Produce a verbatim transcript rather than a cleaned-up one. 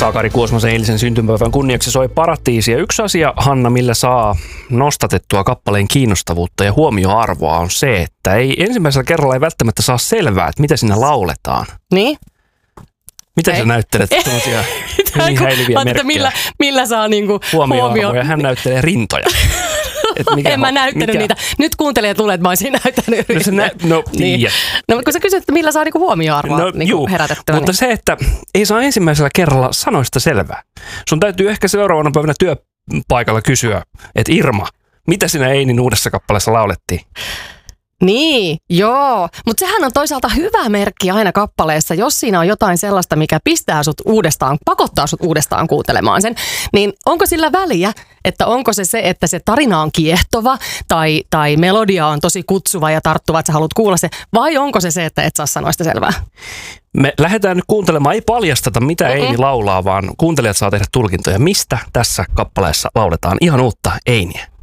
Sakari Kuosmasen eilisen syntymäpäivän kunniaksi soi Paratiisi. Ja yksi asia, Hanna, millä saa nostatettua kappaleen kiinnostavuutta ja huomioarvoa on se, että ei ensimmäisellä kerralla ei välttämättä saa selvää, että mitä siinä lauletaan. Niin? Miten sä näyttelet tämmöisiä hyvin häilyviä merkkejä? Millä, millä saa niinku huomioarvoa ja hän näyttelee rintoja. En mä näyttänyt mikä? niitä. Nyt kuuntelijat luulee, että mä olisin näyttänyt. No, se nä- no, niin. no kun sä kysyt, että millä saa niinku huomioarvoa no, niinku herätettyä. Mutta niin. Se, että ei saa ensimmäisellä kerralla sanoista selvää. Sun täytyy ehkä seuraavana päivänä työpaikalla kysyä, että Irma, mitä siinä Einin uudessa kappaleessa laulettiin? Niin, joo. Mutta sehän on toisaalta hyvä merkki aina kappaleessa, jos siinä on jotain sellaista, mikä pistää sut uudestaan, pakottaa sut uudestaan kuuntelemaan sen, niin onko sillä väliä, että onko se se, että se tarina on kiehtova tai, tai melodia on tosi kutsuva ja tarttuva, että sä haluat kuulla se, vai onko se se, että et saa sanoista selvää? Me lähdetään nyt kuuntelemaan, ei paljasteta mitä Mm-mm. Eini laulaa, vaan kuuntelijat saa tehdä tulkintoja, mistä tässä kappaleessa lauletaan ihan uutta Einiä.